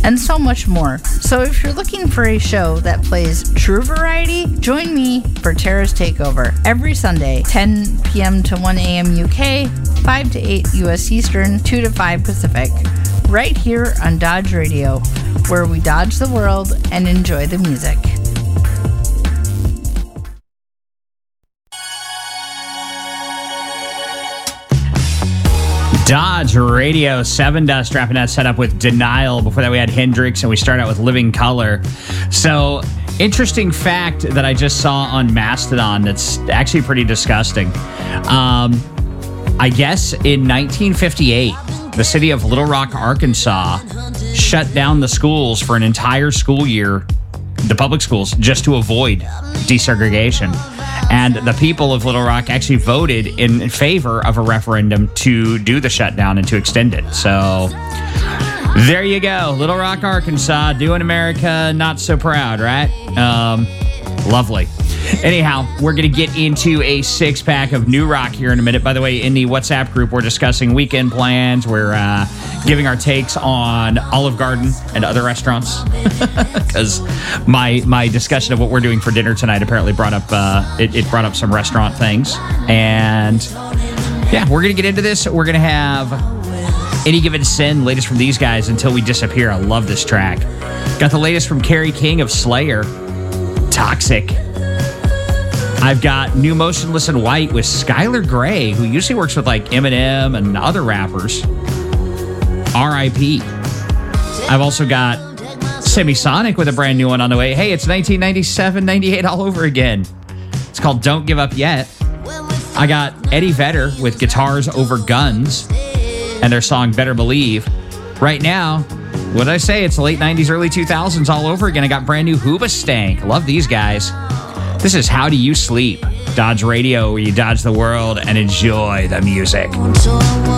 and so much more. So if you're looking for a show that plays true variety, join me for Tara's Takeover every Sunday, 10 p.m. to 1 a.m. UK, 5 to 8 US Eastern, 2 to 5 Pacific, right here on Dodge Radio, where we dodge the world and enjoy the music. Dodge Radio, 7 Dust, wrapping that set up with Denial. Before that, we had Hendrix, and we start out with Living Color. So, interesting fact that I just saw on Mastodon that's actually pretty disgusting. I guess in 1958, the city of Little Rock, Arkansas, shut down the schools for an entire school year, the public schools, just to avoid desegregation. And the people of Little Rock actually voted in favor of a referendum to do the shutdown and to extend it. So there you go. Little Rock, Arkansas, doing America not so proud, right? Lovely. Anyhow, we're going to get into a 6-pack of new rock here in a minute. By the way, in the WhatsApp group, we're discussing weekend plans. We're giving our takes on Olive Garden and other restaurants. Because my discussion of what we're doing for dinner tonight apparently brought up it brought up some restaurant things. And yeah, we're going to get into this. We're going to have Any Given Sin, latest from these guys, Until We Disappear. I love this track. Got the latest from Kerry King of Slayer, Toxic. I've got new Motionless in White with Skylar Grey, who usually works with like Eminem and other rappers. R.I.P. I've also got Semisonic with a brand new one on the way. Hey, it's 1997, 98 all over again. It's called Don't Give Up Yet. I got Eddie Vedder with Guitars Over Guns and their song Better Believe. Right now, what did I say? It's the late 90s, early 2000s all over again. I got brand new Hoobastank. Love these guys. This is How Do You Sleep? Dodge Radio, where you dodge the world and enjoy the music.